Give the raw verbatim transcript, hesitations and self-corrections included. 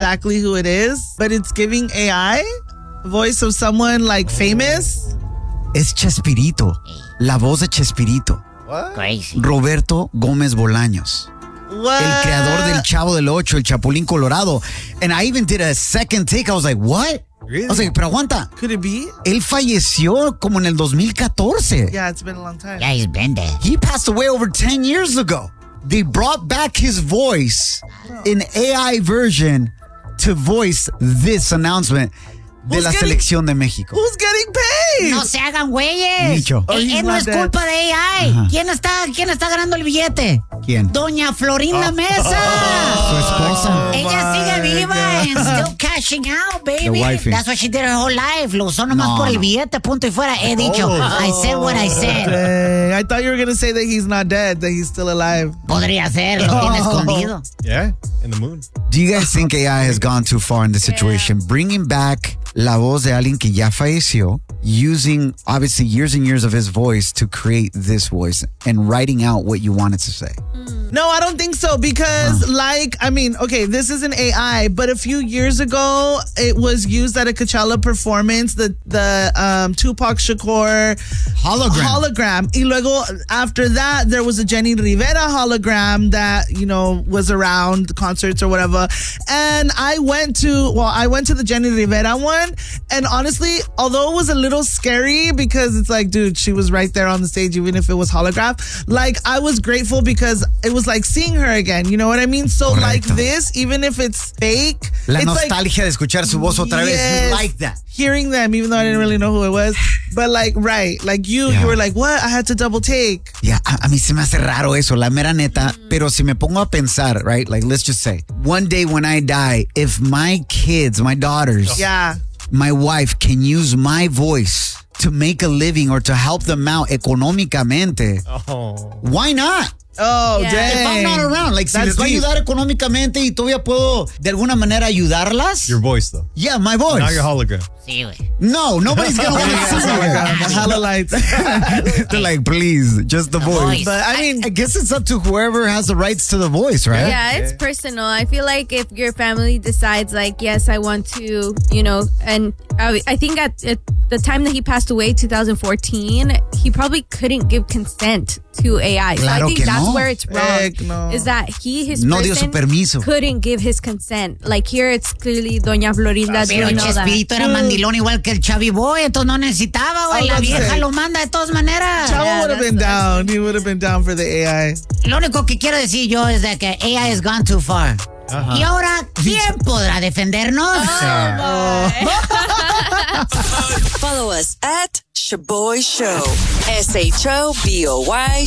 exactly who it is, but it's giving A I voice of someone like famous. Es Chespirito, la voz de Chespirito. What? Crazy. Roberto Gómez Bolaños. What? El creador del Chavo del Ocho, el Chapulín Colorado. And I even did a second take. I was like, what? Really? I was like, pero aguanta. Could it be? Él falleció como en el dos mil catorce. Yeah, it's been a long time. Yeah, he's been there. He passed away over ten years ago. They brought back his voice in A I version to voice this announcement de Who's la getting- selección de México. Who's getting paid? No se hagan güeyes. Nicho. Oh, Eh, he's eh, no not es dead. culpa de A I. ¿Quién está, ¿Quién está ganando el billete? ¿Quién? Doña Florinda Mesa. Su esposa. Ella sigue viva and still cashing out, baby. The wifey. That's what she did her whole life. Lo usó nomás No, por el no. billete, punto y fuera. He dicho, I said what I said. Dang, I thought you were going to say that he's not dead, that he's still alive. Podría ser, lo tiene escondido. Yeah, in the moon. Do you guys think A I has gone too far in this situation? Bringing back la voz de alguien que ya falleció, using obviously years and years of his voice to create this voice and writing out what you wanted to say. No, I don't think so because, like, I mean, okay, this is an A I, but a few years ago, it was used at a Coachella performance, the the um, Tupac Shakur Hologram. hologram. Y luego, after that, there was a Jenny Rivera hologram that, you know, was around concerts or whatever. And I went to, well, I went to the Jenny Rivera one, and honestly, although it was a little scary because it's like, dude, she was right there on the stage, even if it was holograph, like, I was grateful because it was like seeing her again, you know what I mean? So Correcto. like this, even if it's fake, La it's nostalgia de escuchar su voz otra vez. Yes. You like that. hearing them, even though I didn't really know who it was. But like, right, like you, Yeah. you were like, what? I had to double take. Yeah, a, a mí se me hace raro eso, la mera neta. Pero si me pongo a pensar, right? Like, let's just say, one day when I die, if my kids, my daughters, Yeah. my wife can use my voice to make a living or to help them out económicamente, Oh. why not? Oh, Yeah. dang. If I'm not around, like, si That's les va a deep. ayudar económicamente y todavía puedo de alguna manera ayudarlas. Your voice, though. Yeah, my voice. Not your hologram. Sí, güey. No, nobody's gonna want to Yeah, see oh my it. God, hella lights. They're like, please, just the, The voice. voice. But I mean, I guess it's up to whoever has the rights to the voice, right? Yeah, it's personal. I feel like if your family decides, like, yes, I want to, you know, and I, I think at, at the time that he passed away, two thousand fourteen, he probably couldn't give consent to A I. So Claro I think que that's no. where it's wrong. Heck no. Is that he, his No dio su person, permiso. couldn't give his consent. Like here, it's clearly Doña Florinda Pero doing all that. Chespirito era mandilón igual que el Chavi Boy, entonces no necesitaba, güey. I was La about to vieja say. lo manda de todas maneras. Chavo Yeah, would have been that's- down. He would have been down for the A I. Lo único que quiero decir yo es de que A I has gone too far. Y ahora, ¿quién podrá defendernos? Follow us at Shaboy Show. S H O B O Y